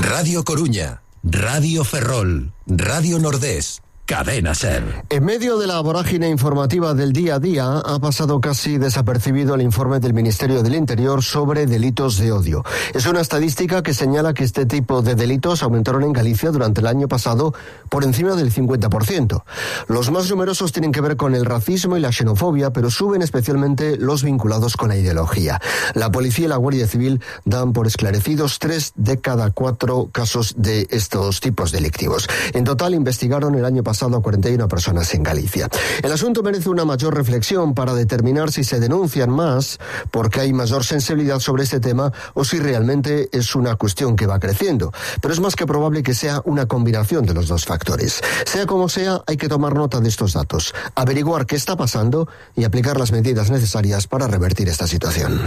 Radio Coruña, Radio Ferrol, Radio Nordés, Cadena SER. En medio de la vorágine informativa del día a día, ha pasado casi desapercibido el informe del Ministerio del Interior sobre delitos de odio. Es una estadística que señala que este tipo de delitos aumentaron en Galicia durante el año pasado por encima del 50%. Los más numerosos tienen que ver con el racismo y la xenofobia, pero suben especialmente los vinculados con la ideología. La policía y la Guardia Civil dan por esclarecidos 3 de cada 4 casos de estos tipos delictivos. En total investigaron el año pasado a 41 personas en Galicia. El asunto merece una mayor reflexión para determinar si se denuncian más porque hay mayor sensibilidad sobre este tema o si realmente es una cuestión que va creciendo. Pero es más que probable que sea una combinación de los dos factores. Sea como sea, hay que tomar nota de estos datos, averiguar qué está pasando y aplicar las medidas necesarias para revertir esta situación.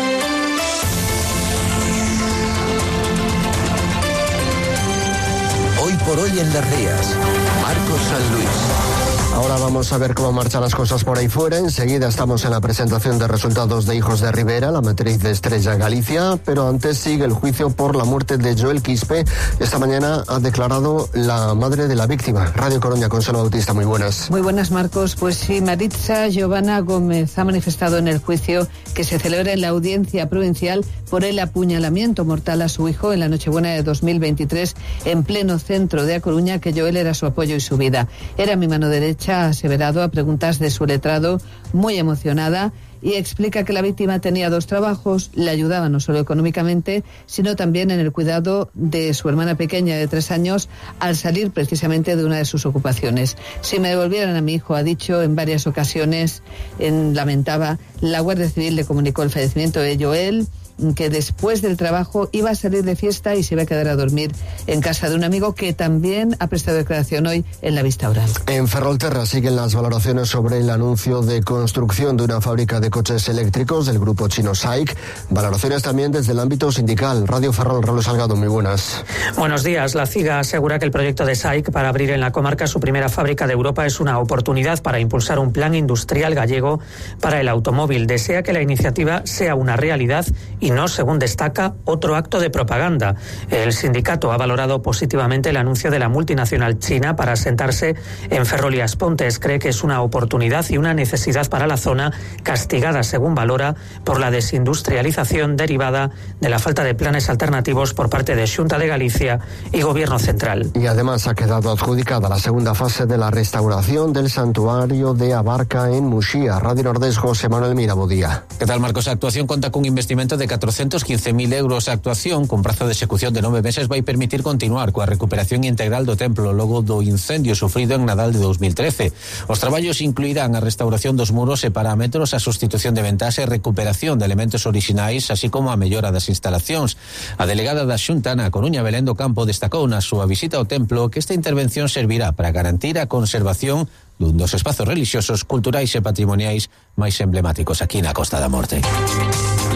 Hoy por hoy en Las Rías, Marcos San Luis. Ahora vamos a ver cómo marchan las cosas por ahí fuera. Enseguida estamos en la presentación de resultados de Hijos de Rivera, la matriz de Estrella Galicia, pero antes sigue el juicio por la muerte de Joel Quispe. Esta mañana ha declarado la madre de la víctima. Radio Coruña, Consuelo Bautista, muy buenas. Muy buenas, Marcos. Pues sí, Maritza Giovanna Gómez ha manifestado en el juicio que se celebra en la audiencia provincial por el apuñalamiento mortal a su hijo en la Nochebuena de 2023 en pleno centro de A Coruña, que Joel era su apoyo y su vida. Era mi mano derecha, ha aseverado a preguntas de su letrado, muy emocionada, y explica que la víctima tenía 2 trabajos, le ayudaba no solo económicamente, sino también en el cuidado de su hermana pequeña de 3 años al salir precisamente de una de sus ocupaciones. Si me devolvieran a mi hijo, ha dicho en varias ocasiones, lamentaba, la Guardia Civil le comunicó el fallecimiento de Joel, que después del trabajo iba a salir de fiesta y se iba a quedar a dormir en casa de un amigo que también ha prestado declaración hoy en la vista oral. En Ferrolterra siguen las valoraciones sobre el anuncio de construcción de una fábrica de coches eléctricos del grupo chino SAIC. Valoraciones también desde el ámbito sindical. Radio Ferrol, Raúl Salgado, muy buenas. Buenos días. La CIGA asegura que el proyecto de SAIC para abrir en la comarca su primera fábrica de Europa es una oportunidad para impulsar un plan industrial gallego para el automóvil. Desea que la iniciativa sea una realidad y no, según destaca, otro acto de propaganda. El sindicato ha valorado positivamente el anuncio de la multinacional china para asentarse en Ferrol y Aspontes. Cree que es una oportunidad y una necesidad para la zona, castigada, según valora, por la desindustrialización derivada de la falta de planes alternativos por parte de Xunta de Galicia y Gobierno Central. Y además ha quedado adjudicada la segunda fase de la restauración del santuario de Abarca en Muxía. Radio Nordés, José Manuel Mirabodía. ¿Qué tal, Marcos? A actuación conta cun investimento de 415.000 euros. A actuación, con prazo de execución de 9 meses, vai permitir continuar coa recuperación integral do templo logo do incendio sufrido en Nadal de 2013. Os traballos incluirán a restauración dos muros e parámetros, a sustitución de ventás e recuperación de elementos orixinais, así como a mellora das instalacións. A delegada da Xunta na Coruña, Belén do Campo, destacou na súa visita ao templo que esta intervención servirá para garantir a conservación dun dos espazos relixiosos, culturais e patrimoniais máis emblemáticos aquí na Costa da Morte.